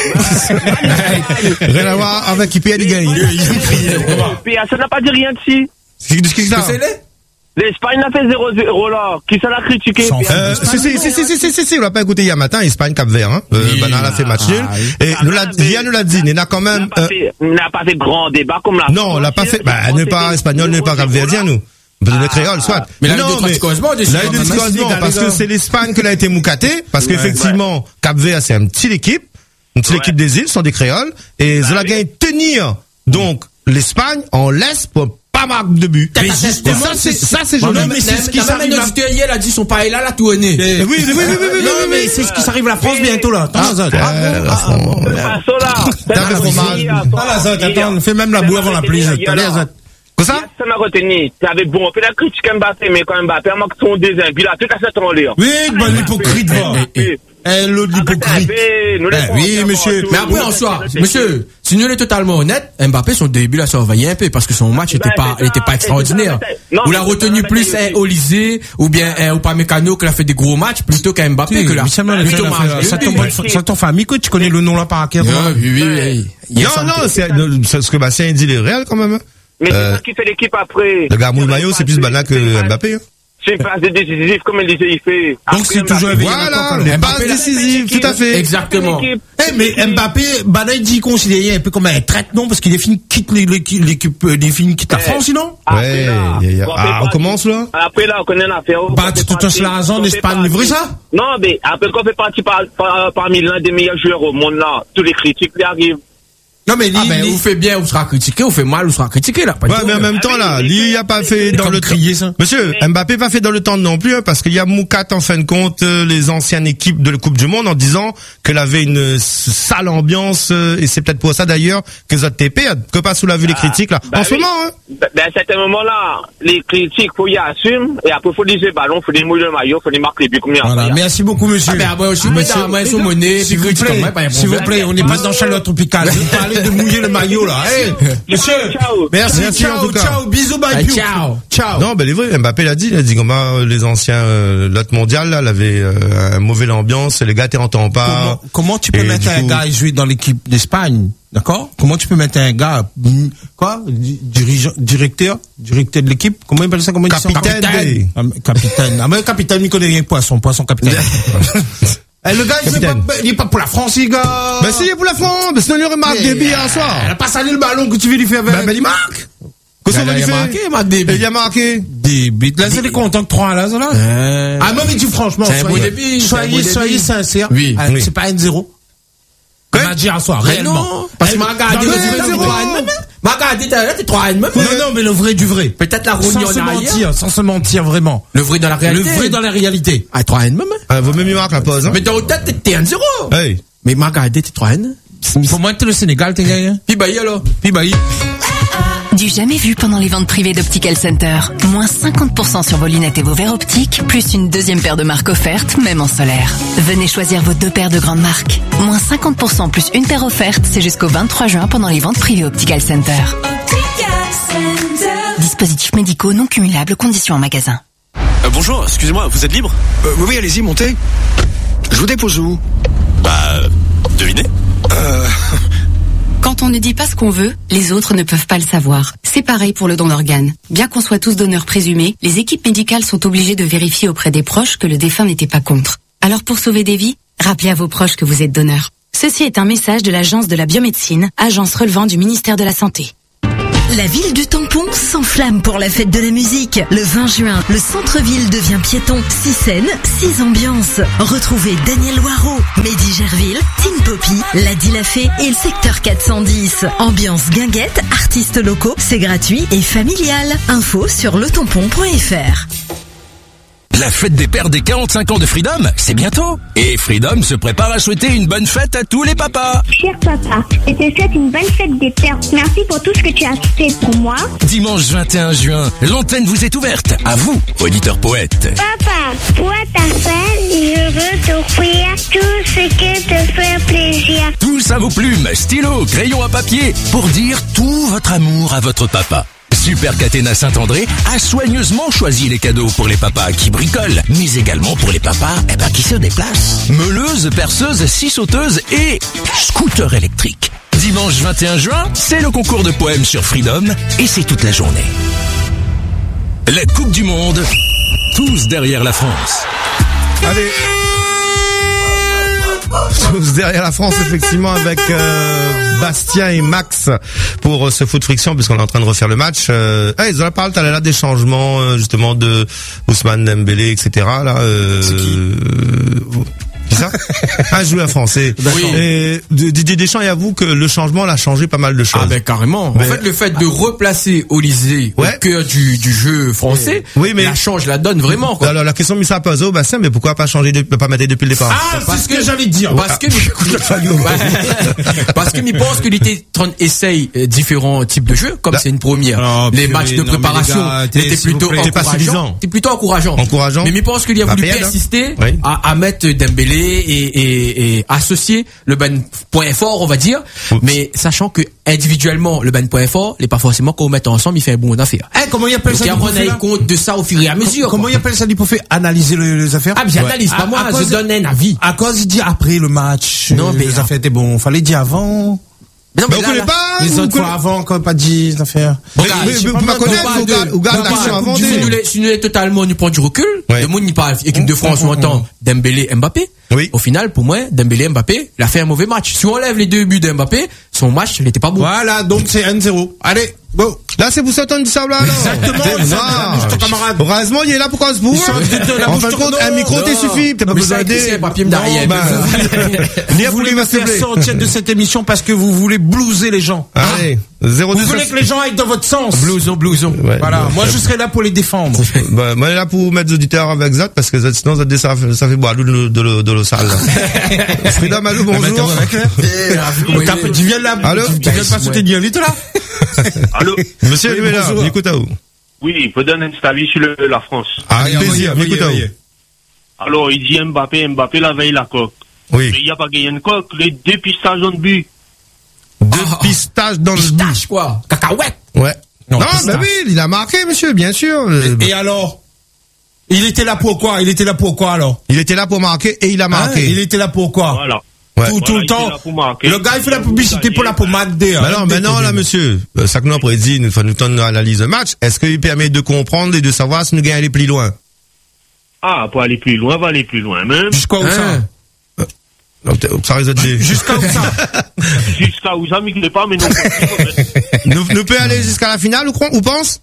Rien à voir avec qui perd, il gagne. Il aime crier. Ça n'a pas dit rien dessus. C'est ce qu'il a. L'Espagne a fait zéro zéro là. Qui ça l'a critiqué? Euh, si, si, si, si, si, si, si, on l'a pas écouté hier matin, Espagne, Cap Vert, hein. Euh, oui. Banal a fait match nul. Et nous l'a, Yann nous l'a dit, il n'a quand même, euh, n'a pas fait grand débat comme la non, on l'a pas fait, bah, n'est pas espagnol, n'est pas Cap Verdien, nous. Le créole, soit. Mais là, non, mais, là, il est parce que c'est l'Espagne qui a été moucatée, parce qu'effectivement, Cap Vert, c'est une petite équipe, une petite équipe des îles, sont des créoles, et Zola gagne tenir, donc, l'Espagne, en laisse pour pas marque de but. Mais justement, ça, c'est, ça, c'est joli. Non, mais c'est ce qui s'arrive. Notre auditeur hier, a dit son pareil là, là, tout est né. Oui, oui, oui, oui, oui. Non, mais c'est ce qui s'arrive à la France bientôt, là. Attends, la France. T'as le fromage. Attends, on fait même la boue avant la pluie. Quoi ça? Ça m'a retenu. T'avais bon, on fait la critique Mbappé, mais quand Mbappé a marqué son deuxième but, là, tout à fait en l'air. Oui, bah, l'hypocrite, va. Eh, l'autre hypocrite. Oui, monsieur. Mais après, en soi, monsieur, si nous sommes totalement honnêtes, Mbappé, son début, l'a surveillé un peu, parce que son match n'était pas, il était pas extraordinaire. Vous l'a retenu plus, un Olysée, ou bien, un Upamecano, qui a fait des gros matchs, plutôt qu'un Mbappé, que là. Ça tombe famille, que tu connais le nom là par cœur. Oui, oui, oui. Non, non, c'est ce que Bastien dit, les réels, quand même. Mais c'est ça qui fait l'équipe après. Le gars mouille maillot, c'est plus banal que Mbappé, hein. C'est une phase décisive, comme elle disait, il fait. Donc c'est toujours éveillé. Voilà, une phase décisive, tout à fait. Exactement. Eh, mais Mbappé, Banaï dit considéré un peu comme un traite, non? Parce qu'il définit, quitte l'équipe, définit, quitte la France, sinon? Ouais, ah, on commence, là? Après, là, on connaît l'affaire. Bah, tu touches l'argent d'Espagne, vrai ça? Non, mais après qu'on fait partie parmi l'un des meilleurs joueurs au monde, là, tous les critiques lui arrivent. Non, mais ah, ben, vous fait bien, vous sera critiqué, vous fait mal, vous sera critiqué, là. Ouais, mais en même temps, là, lui, il a pas fait dans le temps. Monsieur, Mbappé pas fait dans le temps non plus, hein, parce qu'il y a Moukat, en fin de compte, euh, les anciennes équipes de la Coupe du Monde, en disant qu'elle avait une sale ambiance, euh, et c'est peut-être pour ça, d'ailleurs, que Z T P, que pas sous la vue les critiques, là. Bah, en ce oui. moment, hein. Ben, à certains moments-là, les critiques, faut y assumer, et après, faut liser le ballon, faut les mouiller le maillot, faut les marquer les buts, comme il y a. Voilà. Merci beaucoup, monsieur. Ah, ben, bon, je suis monsieur, monsieur monnaie, s'il vous plaît, s'il vous plaît, on n'est pas dans chaleur tropicale. Vous parlez de mouiller le maillot, là. Hey, monsieur, ciao. Merci, Merci ciao, en tout cas. ciao, bisous, bye, hey, ciao. Ciao. Non, ben, les vrais, Mbappé l'a dit, il a dit comment les anciens, euh, l'autre mondial, là, avait, euh, un mauvais ambiance, les gars t'entendent pas. Comment, comment tu peux et mettre un coup... gars et jouer dans l'équipe d'Espagne? D'accord? Comment tu peux mettre un gars, quoi? Dirigeant, directeur, directeur de l'équipe? Comment il appelle ça? Comment il dit ça? Capitaine. Ah, capitaine. Ah, mais capitaine, il connaît rien poisson, poisson capitaine. Eh, le gars, il est, pas, il est pas pour la France, les gars. Ben, si, il est pour la France. Ben, sinon, il aurait marqué des billes un soir. Elle a pas salé le ballon que tu veux lui faire avec. Ben, ben, il marque. Qu'est-ce qu'on va lui faire? Il a marqué, il il a marqué. Des buts. Là, c'est des contents que trois, là, ça, là. Euh... Ah, non, mais dis franchement, soyez, soyez, soyez sincères. Oui. Ah, oui. C'est pas un zéro. On a dit un soir, réellement. Parce que m'a regardé, m'a regardé, t'es trois à même. Non, non, mais le vrai du vrai. Peut-être la rougnon sans se mentir, sans se mentir vraiment. Le vrai dans la réalité. Le vrai dans la réalité. Ah, trois à même. Ah, vaut mieux marquer la pause, hein. Mais dans ta tête, t'es un zéro. Hey. Mais m'a regardé, t'es trois à même. Pour moi, t'es le Sénégal, t'es gagné. Puis bailli alors. Puis bailli. Du jamais vu pendant les ventes privées d'Optical Center. Moins cinquante pour cent sur vos lunettes et vos verres optiques, plus une deuxième paire de marques offerte, même en solaire. Venez choisir vos deux paires de grandes marques. Moins cinquante pour cent plus une paire offerte, c'est jusqu'au vingt-trois juin pendant les ventes privées Optical Center. Optical Center. Dispositifs médicaux non cumulables, conditions en magasin. Euh, bonjour, excusez-moi, vous êtes libre? euh, Oui, allez-y, montez. Je vous dépose où? Bah, devinez. Euh... Quand on ne dit pas ce qu'on veut, les autres ne peuvent pas le savoir. C'est pareil pour le don d'organes. Bien qu'on soit tous donneurs présumés, les équipes médicales sont obligées de vérifier auprès des proches que le défunt n'était pas contre. Alors pour sauver des vies, rappelez à vos proches que vous êtes donneur. Ceci est un message de l'Agence de la biomédecine, agence relevant du ministère de la Santé. La ville du tampon s'enflamme pour la fête de la musique. Le vingt juin, le centre-ville devient piéton. Six scènes, six ambiances. Retrouvez Daniel Loireau, Mehdi Gerville, Teen Poppy, Ladi Lafay et le secteur quatre cent dix. Ambiance guinguette, artistes locaux, c'est gratuit et familial. Info sur le tampon point f r. La fête des pères des quarante-cinq ans de Freedom, c'est bientôt. Et Freedom se prépare à souhaiter une bonne fête à tous les papas. Cher papa, je te souhaite une bonne fête des pères. Merci pour tout ce que tu as fait pour moi. Dimanche vingt et un juin, l'antenne vous est ouverte. À vous, auditeurs poètes. Papa, pour ta fête, je veux t'offrir tout ce qui te fait plaisir. Tous à vos plumes, stylos, crayons à papier, pour dire tout votre amour à votre papa. Super Catena Saint-André a soigneusement choisi les cadeaux pour les papas qui bricolent, mais également pour les papas eh ben, qui se déplacent. Meuleuse, perceuse, scie sauteuse et scooter électrique. Dimanche vingt et un juin, c'est le concours de poèmes sur Freedom et c'est toute la journée. La Coupe du Monde, tous derrière la France. Allez. Tous derrière la France, effectivement, avec euh, Bastien et Max pour euh, ce foot friction, puisqu'on est en train de refaire le match. Euh, ah, ils ont parlé tout à l'heure des changements, euh, justement, de Ousmane Dembélé, et cetera. Là, euh, c'est qui euh, c'est ça? Un joueur français. Oui. Et Didier Deschamps, il avoue que le changement l'a changé pas mal de choses. Ah ben carrément. Mais... En fait, le fait de replacer Olysée ouais. au cœur du, du jeu français, oui, mais... ça change la donne vraiment. Quoi. Alors la question mise à poser au bassin, mais pourquoi pas changer, de... pas mettre depuis le départ? Ah, c'est ce que, que j'allais dire. Parce que parce que il pense qu'il était essaye différents types de jeux, comme c'est une première. Alors, les matchs de préparation étaient plutôt encourageants. C'était plutôt encourageant. Encourageant. Mais il pense qu'il a voulu persister à mettre Dembélé Et, et, et associer le ban point fort, on va dire, Oups. mais sachant que individuellement le ban point fort, n'est pas forcément qu'on mette ensemble, il fait un bon affaire. Eh, comment il appelle ça? Donc, on a compte de ça au fur et à mesure. Comment il appelle ça? Il peut faire analyser les, les affaires. Ah, mais j'analyse ouais. pas à, moi, à je cause, donne un avis. À cause il dit après le match, non, mais les affaires étaient bon. Fallait dire avant. Mais non, mais, mais on connaît pas. Les autres fois avant, quand pas dit les affaires. Mais vous pas connaître, ou garde l'action avant. Si nous est totalement, nous prend du recul. Le monde n'y parle. Équipe de France, on entend Dembélé, Mbappé. Oui. Au final, pour moi, Dembélé, Mbappé, il a fait un mauvais match. Si on enlève les deux buts de Mbappé, son match, il n'était pas bon. Voilà, donc c'est un zéro. Allez, go. Là, c'est pour Satan du Sable, alors. Exactement. camarade. Heureusement, il est là pour cause pour. En fin de compte, un micro t'es suffit. T'as pas besoin d'aider. Un papier derrière. Vous voulez me faire sortir de cette émission parce que vous voulez blouser les gens. Allez. zéro deux. Vous voulez que les gens aillent dans votre sens. Blouson, blouson. Voilà. Moi, je serai là pour les défendre. Bah, moi, je suis là pour mettre les auditeurs avec Zot parce que sinon, ça fait, ça fait boire de l'eau, de l'eau, de l'eau sale. Frida Malou, bonjour. Tu viens là. Allô? Tu viens pas sauter bien vite, là? Allô? Monsieur, oui, là, écoute à vous. Oui, il peut donner un avis sur le, la France. Ah, avec plaisir, écoute à vous. Alors, il dit Mbappé, Mbappé la veille la coque. Oui. Mais il n'y a pas gagné une coque, les deux pistages dans le but. Deux oh, pistages dans le but. Pistache, quoi? Cacahuète. Ouais. Non, non bah oui, il a marqué, monsieur, bien sûr. Et, et alors? Il était là pour quoi? Il était là pour quoi, alors? Il était là pour marquer et il a marqué. Hein? Il était là pour quoi? Voilà. Ouais. Tout, voilà, tout le temps. Le gars, il fait la publicité pour la pommade D. Bah non, mais non, là, monsieur. Ça que nous après dit, nous, nous donne une analyse de match. Est-ce qu'il permet de comprendre et de savoir si nous gagnons aller plus loin? Ah, pour aller plus loin, va aller plus loin, même. Jusqu'à où ça? Ça risque de jusqu'à où ça? Jusqu'à où ça, mais qu'il n'est pas, mais non. nous, nous peut aller jusqu'à la finale, ou quoi, ou pense?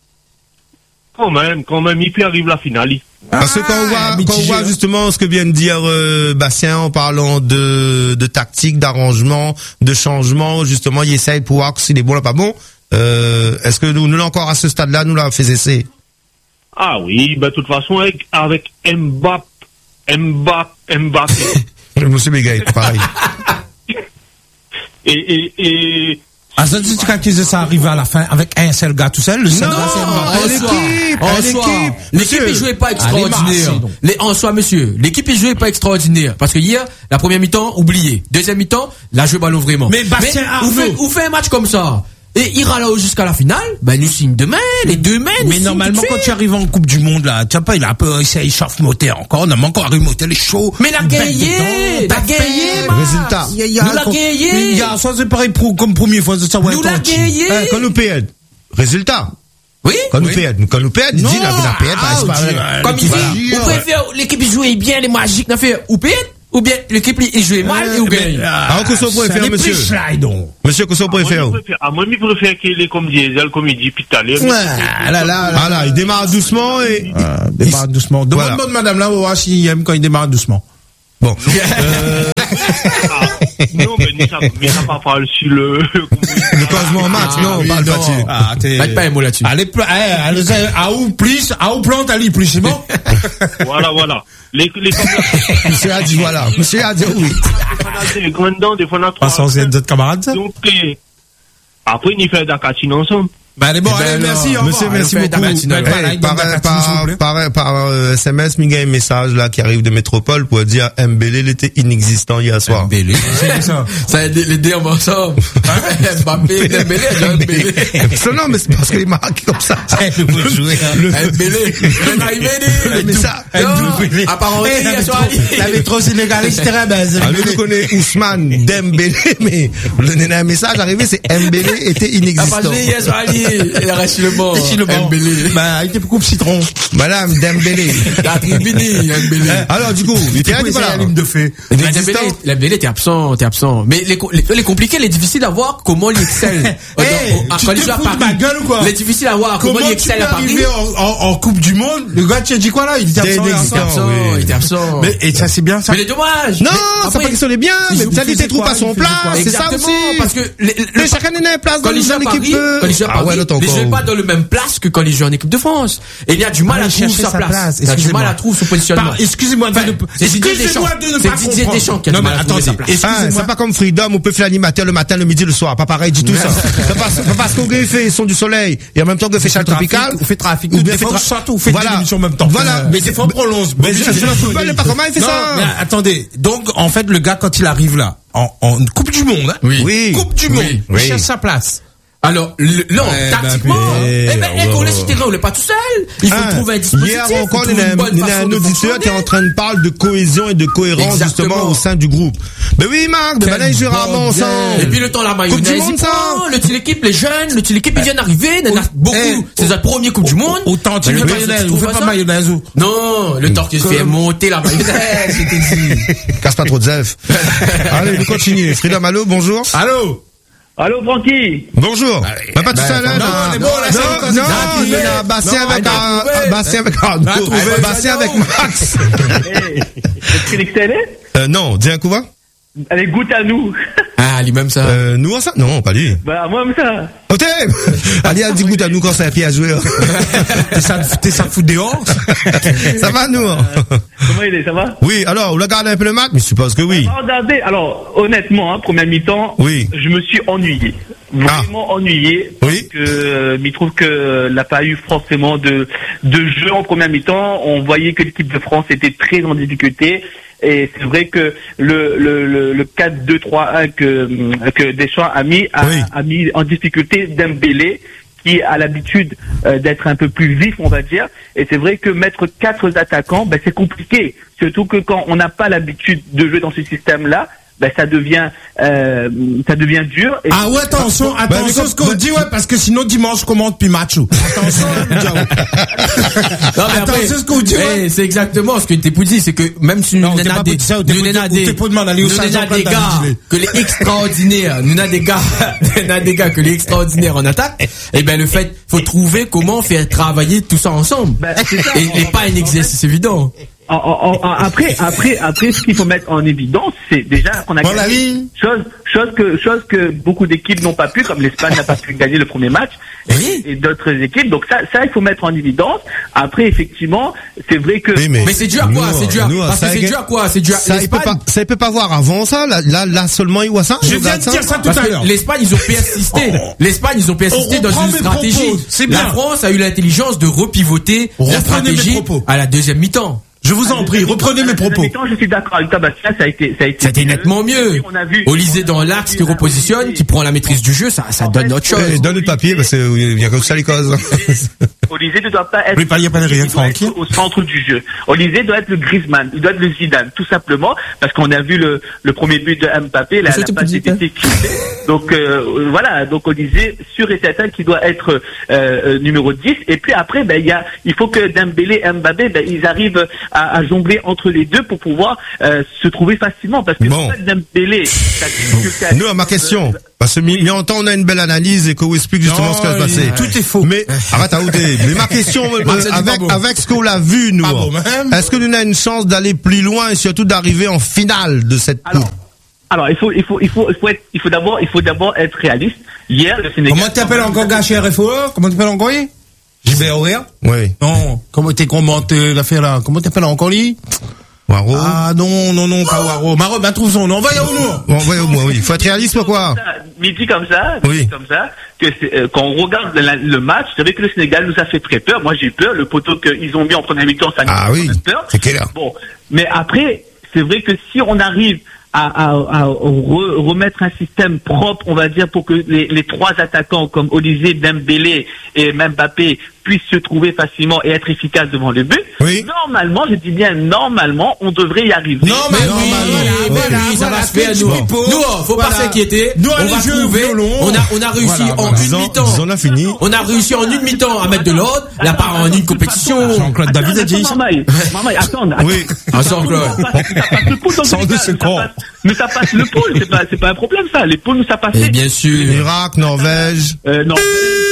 Quand même, quand même, il peut arriver la finale. Parce que quand on voit, quand on voit justement ce que vient de dire euh, Bastien en parlant de, de tactique, d'arrangement, de changement, justement, il essaye pour voir s'il est bon ou pas bon. Euh, est-ce que nous, nous encore à ce stade-là, nous l'a fait essayer? Ah oui, ben de toute façon avec, avec Mbappé, Mbappé, Mbappé. Monsieur Bégaye, pareil. et et et. Ah, ça, tu crois que ça arrive à la fin avec un seul gars tout seul? Le seul non, gars, c'est Mbappé. L'équipe, en l'équipe. L'équipe, il jouait pas extraordinaire. Les, en soi, monsieur, l'équipe, il jouait pas extraordinaire. Parce que hier, la première mi-temps, oublié. Deuxième mi-temps, la joué ballon vraiment. Mais Bastien Arnaud. Vous faites un match comme ça. et ira là-haut jusqu'à la finale, ben nous signe demain, les deux mains. Mais normalement, quand tu arrives en Coupe du Monde, là, tu sais pas, il a un peu, il échauffe moteur encore, on a encore arrivé moteur, les chaud. Mais la gagné, la gagné, résultat. Nous la gagné. Il y a, ça c'est pareil pour, comme première fois, ça Nous la gagné. Quand nous payons, résultat. Oui. Quand nous payons, quand nous payons, dit la la paye, comme il dit, on préfère l'équipe jouer bien les magiques, n'a fait, ou paye. Ou bien l'équipe il joue mal et ou gagne. Alors que ça préfère monsieur. Monsieur que ça préfère. Ah moi je préfère qu'il est comme diesel comme il dit puis tout à l'heure. Ah là là là, il démarre doucement et démarre doucement. Demande madame là, on va voir s'il aime quand il démarre doucement. Bon. Non mais ça mais ça pas parler sur le le classement en match, non, pas là-dessus. Ah, t'es pas un mot là-dessus. Allez, allez, à où plus, à où plante Ali plus, c'est bon? Voilà, voilà. Les, les, monsieur a dit voilà. Monsieur a dit oui. Des commandants, des fois, on a trois. Pas censé être d'autres camarades, ça? Donc, après, ils font Dakatine ensemble. Bah, allez, bon, allez, merci, monsieur, merci beaucoup. Par, par, S M S, il y a un message, là, qui arrive de Métropole pour dire Mbélé, il était inexistant hier soir. Mbélé. C'est ça. Ça a les deux ensemble. Mbappé, Mbélé, Mbélé. Non, mais c'est parce qu'il est marqué comme ça. Mbélé. Mais ça, apparemment, hier soir. Il avait trop sénégaliste, très belle. Je connais Ousmane Dembélé, mais le message arrivé, c'est Mbélé était inexistant. Il a reçu le banc. Mbélé. Bah, il était beaucoup de citron. Madame Dembélé. La tribune, Dembélé. Alors, du coup, il était la ligne de fait. Dembélé était absent, était absent. Mais les, les, les compliqués, les difficiles à voir comment il excelle. Quand il joue à Paris. Les difficiles à voir comment il excelle à Paris. En Coupe du Monde, le gars, tu as dit quoi là? Il était absent. Il était absent, il était absent. Mais, et ça, c'est bien, ça. Mais les dommages. Non, c'est pas qu'il soit bien, mais ça lui trouve pas son place. C'est ça aussi. Parce que, le chacun n'a place dans l'équipe. Ah ouais, l'autre encore. Ils jouent pas dans le même place que quand ils jouent en équipe de France. Et il y a du mal à trouver sa place. Il y a du mal à trouver son positionnement. Excusez-moi de ne pas C'est Didier Deschamps qui a du mal à trouver sa place. C'est pas comme Freedom, on peut faire l'animateur le matin, le midi, le soir. Pas pareil du tout ça. C'est parce qu'on fait son du soleil et en même temps qu'on fait Châle Tropical. On fait trafic. Ou bien on fait des émissions en même temps. Voilà. Mais c'est fort prolonge. Mais je ne pas comment il fait ça. Attendez. Donc, en fait, le gars, quand il arrive là, en Coupe du Monde, oui. Coupe du Monde, il cherche sa place. Alors, le, non, ouais, tactiquement, eh ben, eh, on laisse terrain, on n'est pas tout seul. Il faut ah, trouver un dispositif. Hier encore, il y a un auditeur qui est en train de parler de cohésion et de cohérence, exactement, justement, au sein du groupe. Mais oui, Marc, de manière gérablement ensemble. Et puis, le temps, la mayonnaise, il prend, le petit équipe, les jeunes, le petit équipe, ils viennent d'arriver, il y en a beaucoup. C'est notre premier Coupe du Monde. Autant, tu veux mayonnaise, vous faites pas mayonnaise ou? Non, le temps qui se fait monter la mayonnaise, c'était dit. Casse pas trop de zèf. Allez, nous continuons. Freedom, allô, bonjour. Allô? Allô, Francky. Bonjour. Bah, pas tout ça, là. Non, on est bon, là, non, non, il y a Bastien avec, Bastien avec, Bastien avec Max. Est-ce qu'il excellait? Euh, non, dis un coup, va. Allez, goûte à nous. Ah, lui même ça. Euh, nous, ça? Non, pas lui. Bah, moi, même ça. Oh, t'es! Allez, elle dit goûte à nous quand c'est un pied à jouer. T'es ça, t'es ça fout dehors? Ça va, nous? Comment il est, ça va? Oui, alors, on regarde un peu le match, mais je suppose que oui. Regardez, alors, honnêtement, hein, première mi-temps. Oui. Je me suis ennuyé. Vraiment ah. ennuyé. Oui. Que, euh, il trouve que n'a pas eu forcément de, de jeu en première mi-temps. On voyait que l'équipe de France était très en difficulté. Et c'est vrai que le, le, le, le quatre deux trois un que, que Deschamps a mis, a, oui. a mis en difficulté Dembélé, qui a l'habitude euh, d'être un peu plus vif, on va dire. Et c'est vrai que mettre quatre attaquants, ben, c'est compliqué. Surtout que quand on n'a pas l'habitude de jouer dans ce système-là, ben ça devient euh, ça devient dur. Et ah ouais, attention, attention, bah, ce qu'on bah, dit, ouais, parce que sinon dimanche commente puis match. Attention, non, mais après, attention, ce qu'on dit. Ouais. C'est exactement ce que t'es pour dire, c'est que même si nous n'avons des, nous n'avons des, des gars que les extraordinaires, nous n'avons des gars, nous n'avons des gars que les extraordinaires en attaque. Et ben le fait, faut trouver comment faire travailler tout ça ensemble. Ben, ça, et, et pas un exercice évident. En, en, en, après, après, après, ce qu'il faut mettre en évidence, c'est déjà qu'on a gagné. Chose, chose que, chose que beaucoup d'équipes n'ont pas pu, comme l'Espagne n'a pas pu gagner le premier match, oui. et, et d'autres équipes. Donc ça, ça, il faut mettre en évidence. Après, effectivement, c'est vrai que. Oui, mais, mais c'est dû à quoi? C'est dû à, parce que c'est dû à quoi? C'est dû à ça, il peut pas, ça, il peut pas voir avant ça. Là, là, là seulement, il voit ça. Je viens de dire ça tout à l'heure. L'Espagne, ils ont persisté. L'Espagne, ils ont persisté dans une stratégie. La France a eu l'intelligence de repivoter la stratégie à la deuxième mi-temps. Je Je vous en prie, reprenez mes propos. Je suis d'accord avec toi, Bastien, ça a été, ça a été. C'était nettement mieux. Olysée dans l'axe qui repositionne, qui prend la maîtrise du jeu, ça, ça donne autre chose. Et donne le papier, parce qu'il y a comme ça les causes. Olysée ne doit pas être, oui, pas, pas rien, être au centre du jeu. Olysée doit être le Griezmann, il doit être le Zidane, tout simplement, parce qu'on a vu le, le premier but de Mbappé, la, la passe était écritée. Donc euh, voilà, donc Olysée sûr et certain qu'il doit être euh, numéro dix. Et puis après, ben il y a, il faut que Dembélé et Mbappé, ben ils arrivent à, à jongler entre les deux pour pouvoir euh, se trouver facilement, parce que bon. Dembélé. Nous, à ma question. Parce que mi temps on a une belle analyse et qu'on vous explique justement non, ce qui va se passer. Tout est faux. Mais arrête à outer. Mais ma question, euh, avec avec ce qu'on l'a vu nous, bon, est-ce que nous avons une chance d'aller plus loin et surtout d'arriver en finale de cette coupe? Alors, il faut, il faut, il faut, il faut être, il faut d'abord, il faut d'abord être réaliste. Hier, le Sénégal. Comment t'appelles encore gâché R F O? Comment t'appelles encore lui? J B O R? Oui. Non. Comment t'es commenté l'affaire là? Comment t'appelles encore lui? Waro. Ah non, non, non, pas Waro. Maro, ben trouve son nom. Envoyez-au nous. Envoyez-au moi, oui. Il faut être réaliste, pourquoi? Midi comme ça, oui. comme ça, que euh, quand on regarde la, le match, c'est vrai que le Sénégal nous a fait très peur. Moi, j'ai eu peur. Le poteau qu'ils ont mis en première mi-temps, ça nous ah, a oui. fait peur. C'est clair. Bon. Mais après, c'est vrai que si on arrive à, à, à re, remettre un système propre, on va dire, pour que les, les trois attaquants comme Olysée, Dembélé et Mbappé puissent se trouver facilement et être efficaces devant le but. Oui. Normalement, je dis bien normalement, on devrait y arriver. Non, mais oui, oui, voilà, oui, ça va se faire. Nous, nous, faut voilà. pas s'inquiéter. Nous, on va trouver. On a, on a réussi voilà, en voilà. une mi-temps. On a fini. On a réussi en une mi-temps à mettre de l'ordre. Là, pas en une compétition. Jean-Claude David a dit. Maman, attends. Oui. Ah, Jean-Claude. Sans deux secondes. Mais ça passe le pôle, c'est pas, c'est pas un problème ça. Les pôles nous ça passe. Et bien sûr. Irak, Norvège. Euh, Norvège.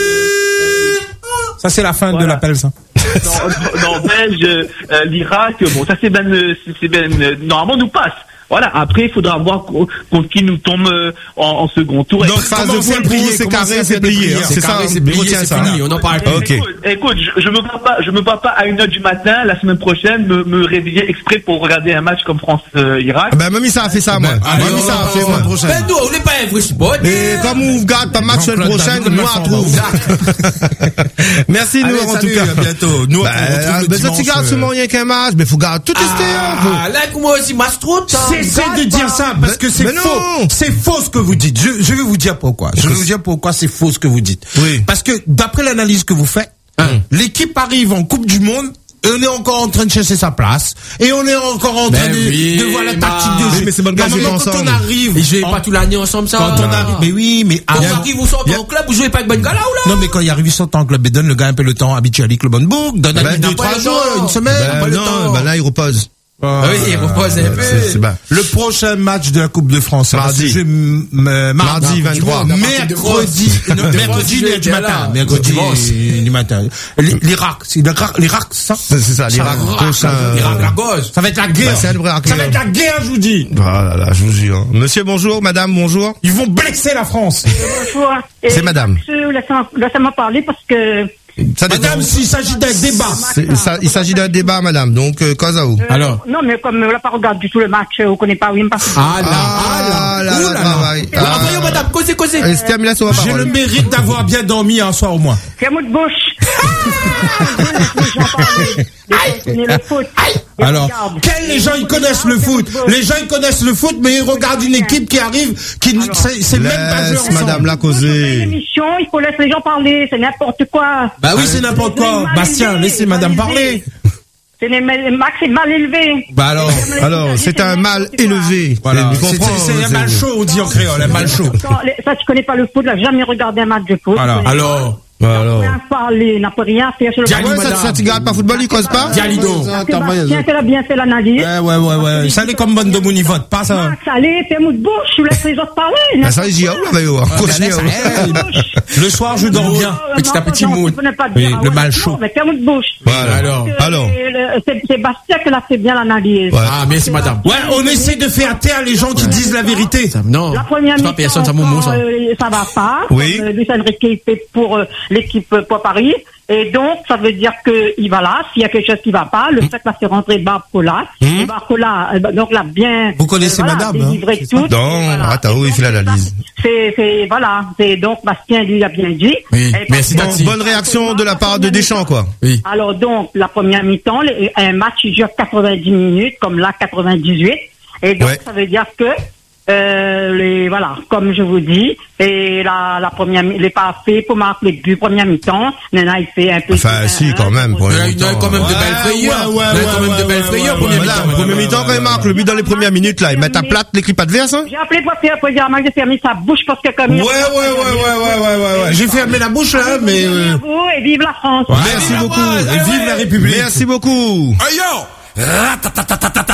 Ça c'est la fin voilà. de l'appel ça. Norvège, euh, l'Irak, bon ça c'est ben, c'est ben, normalement nous passe. Voilà, après il faudra voir contre qui nous tombe en, en second tour. Donc phase de poule plié, c'est carré, c'est plié. C'est ça, c'est plié, c'est fini, on en parle pas. Okay. Écoute, écoute, je, je me vois pas, je me vois pas à une heure du matin la semaine prochaine me, me réveiller exprès pour regarder un match comme France-Irak. Euh, ben Mamie ça a fait ça moi. Mamie ça a fait moi. Ben nous on n'est pas un vrai sport. Et comme on regarde pas match semaine prochaine, nous on trouve. Merci nous en tout cas. À bientôt. Nous on ben ça tu gardes seulement rien qu'un match, mais faut garder tout tester. Ah là moi aussi match trop. C'est de dire ça parce que c'est faux. C'est faux ce que vous dites. Je, je vais vous dire pourquoi. Je vais vous dire pourquoi c'est faux ce que vous dites. Oui. Parce que d'après l'analyse que vous faites, hein, l'équipe arrive en Coupe du Monde. Et on est encore en train de chercher sa place. Et on est encore en train ben de, oui, de voir la tactique de jeu. Mais c'est bon gars, quand ensemble. on arrive. Ils jouent pas toute l'année ensemble, ça. Quand on arrive. Mais oui, mais quand on arrive, vous sortez en club, vous jouez pas avec Ben Gala ou là? Non, mais quand il arrive, il sort en club. Et donne le gars un peu le temps habitué à le bon book. Donne un deux, trois jours, une semaine. Ben non, ben là, il repose. Ah oui, il repose un peu. C'est, c'est le prochain match de la Coupe de France, mardi, c'est mardi, mardi vingt-trois, mercredi, mercredi du matin, mercredi du matin. L'Irak, c'est l'Irak, ça. C'est ça, l'Irak. L'Irak, la gauche. Ça va être la guerre. Ça va être la guerre, je vous dis. Voilà, là, je vous jure. Monsieur, bonjour, madame, bonjour. Ils vont blesser la France. Bonjour. C'est madame. Laissez-moi parler parce que Ça Madame, s'il s'agit d'un débat. Ça, il s'agit d'un débat, madame. Donc, euh, quoi ça où? Euh, Alors. Non, mais comme on n'a pas regardé du tout le match, on ne connaît pas Wim Parfait. Ah là, ah là, là, là, là. Voyons, madame, causez, causez. J'ai le mérite d'avoir bien dormi un soir au moins. Ferme de bouche. Le foot. Alors, quels les gens ils connaissent le foot? Les gens ils connaissent le foot, mais ils regardent une équipe qui arrive, qui Alors, c'est, c'est même pas joué ensemble. Madame la causer. Émission, il faut laisser les gens parler, c'est n'importe quoi. Bah oui, c'est n'importe quoi. Bastien, laissez madame parler. C'est les Max est mal élevé. Bah alors, alors c'est un mal élevé. Voilà. C'est, c'est, c'est un mal chaud, on dit en créole, un mal chaud. Ça, tu connais pas le foot, là, jamais regardé un match de foot. Voilà. Alors. Alors. N'a parler, n'a pas rien faire sur le Diali, ça, ça, tu gardes pas football, il cause pas? Dialido. Tiens, qu'elle a bien fait l'analyse. Ouais, ouais, ouais, ouais. Ça allait comme bonne de mon vote, pas ça. Ça allait, fais-moi de bouche, je vous laisse les autres parler. Ah, ça, j'y ai, on va y voir. Le soir, je dors bien. Petit à petit mood. Oui, le mal chaud. Mais fais-moi de bouche. Voilà. Alors, alors. C'est Bastien qui a fait bien l'analyse. Ah, merci, madame. Ouais, on essaie de faire taire les gens qui disent la vérité. Non. La première mi-temps, ça va pas. Oui. Luis Enrique, pour l'équipe pour Paris. Et donc, ça veut dire que il va là, s'il y a quelque chose qui va pas, le mmh. fait là, c'est rentrer Barcola. Mmh. Et Barcola, donc là, bien. Vous connaissez euh, voilà, madame, délivré hein, tout. Non, voilà. attends, oui, il fait l'analyse. C'est, c'est, voilà. C'est donc, Bastien lui a bien dit. Oui. Merci, bon, bonne réaction de la part de Deschamps, quoi. Oui. Alors, donc, la première mi-temps, les, un match, il dure quatre-vingt-dix minutes, comme là, quatre-vingt-dix-huit. Et donc, ouais. ça veut dire que, Euh, les, voilà, comme je vous dis, et la, la première, les pas fait pour marquer les buts première mi-temps. Nena, il fait un peu. Enfin, si, quand même. Il y a quand même de belles frayeurs. Ouais, ouais, il y a quand même de belles frayeurs première mi-temps. Première mi-temps, quand il marque le but dans les premières minutes, là, il met à plate l'équipe adverse, hein. J'ai appelé pour faire, pour dire à Marc de fermer sa bouche parce que comme. Ouais, ouais, ouais, ouais, ouais, ouais, ouais, ouais. J'ai fermé la bouche, là, mais, euh... et vive la France. Merci beaucoup. Et vive la République. Merci beaucoup. Ayo!